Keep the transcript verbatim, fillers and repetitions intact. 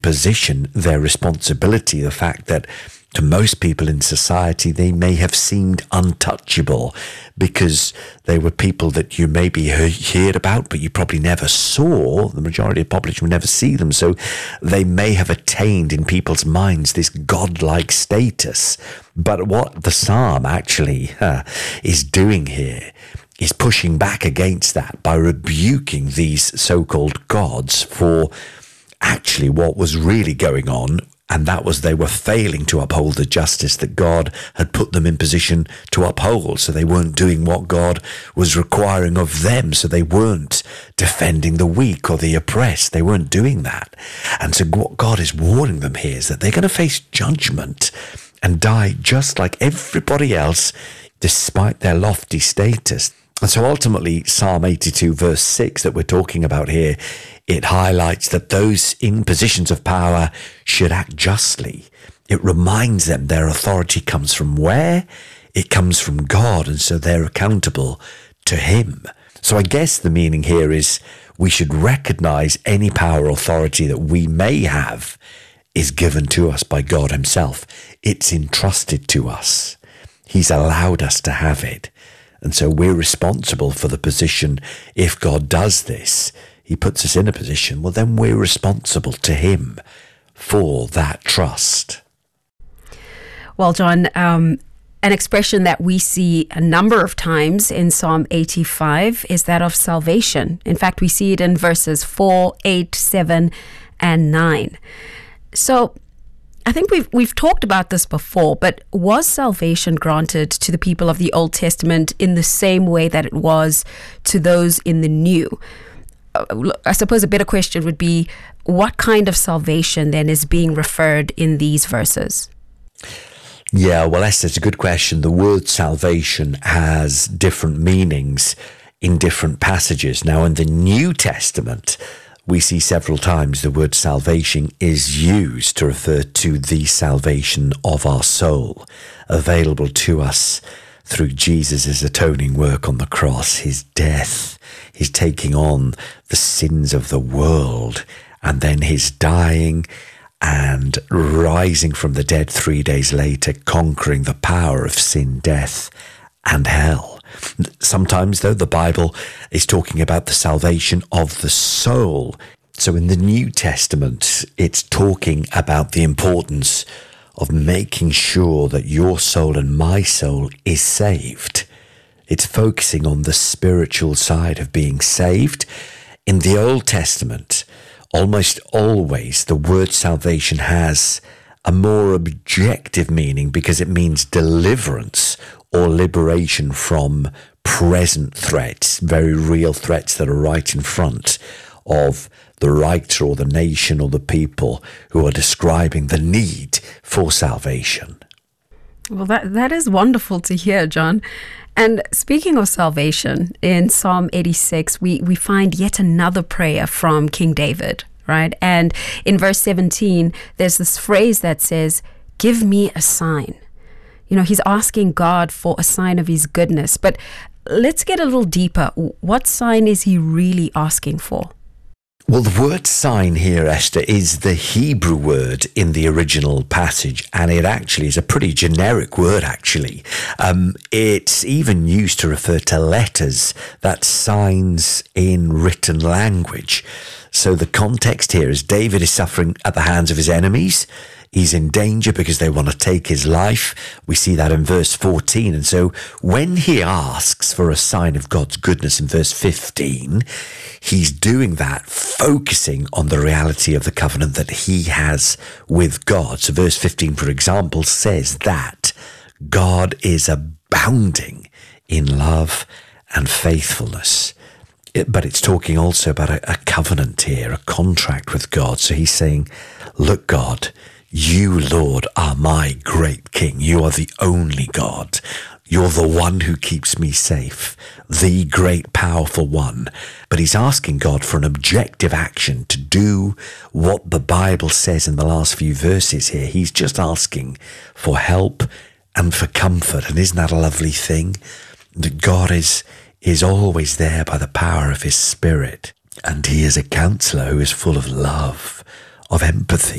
position, their responsibility, the fact that to most people in society, they may have seemed untouchable because they were people that you maybe heard about, but you probably never saw. The majority of the population would never see them. So they may have attained in people's minds this godlike status. But what the psalm actually uh, is doing here is pushing back against that by rebuking these so-called gods for actually what was really going on. And that was they were failing to uphold the justice that God had put them in position to uphold. So they weren't doing what God was requiring of them. So they weren't defending the weak or the oppressed. They weren't doing that. And so what God is warning them here is that they're going to face judgment and die just like everybody else, despite their lofty status. And so ultimately, Psalm eighty-two, verse six that we're talking about here, it highlights that those in positions of power should act justly. It reminds them their authority comes from where? It comes from God, and so they're accountable to Him. So I guess the meaning here is we should recognize any power or authority that we may have is given to us by God Himself. It's entrusted to us. He's allowed us to have it. And so we're responsible for the position. If God does this, He puts us in a position, well, then we're responsible to Him for that trust. Well, John, um, an expression that we see a number of times in Psalm eighty-five is that of salvation. In fact, we see it in verses four, eight, seven, and nine. So I think we've we've talked about this before, but was salvation granted to the people of the Old Testament in the same way that it was to those in the New? I suppose a better question would be, what kind of salvation then is being referred in these verses? Yeah, well, Esther, it's a good question. The word salvation has different meanings in different passages. Now, in the New Testament, we see several times the word salvation is used to refer to the salvation of our soul, available to us through Jesus' atoning work on the cross, His death, His taking on the sins of the world, and then His dying and rising from the dead three days later, conquering the power of sin, death, and hell. Sometimes, though, the Bible is talking about the salvation of the soul. So in the New Testament, it's talking about the importance of making sure that your soul and my soul is saved. It's focusing on the spiritual side of being saved. In the Old Testament, almost always the word salvation has a more objective meaning because it means deliverance or liberation from present threats, very real threats that are right in front of the writer or the nation or the people who are describing the need for salvation. Well, that that is wonderful to hear, John. And speaking of salvation, in Psalm eighty-six, we, we find yet another prayer from King David, right? And in verse seventeen, there's this phrase that says, "Give me a sign." You know, he's asking God for a sign of His goodness. But let's get a little deeper. What sign is he really asking for? Well, the word sign here, Esther, is the Hebrew word in the original passage, and it actually is a pretty generic word, actually. Um, it's even used to refer to letters, that's signs in written language. So the context here is David is suffering at the hands of his enemies. He's in danger because they want to take his life. We see that in verse fourteen. And so when he asks for a sign of God's goodness in verse fifteen, he's doing that focusing on the reality of the covenant that he has with God. So verse fifteen, for example, says that God is abounding in love and faithfulness. It, but it's talking also about a, a covenant here, a contract with God. So he's saying, look, God, you, Lord, are my great King. You are the only God. You're the one who keeps me safe, the great, powerful one. But he's asking God for an objective action to do what the Bible says in the last few verses here. He's just asking for help and for comfort. And isn't that a lovely thing? That God is, is always there by the power of His Spirit. And He is a counselor who is full of love, of empathy.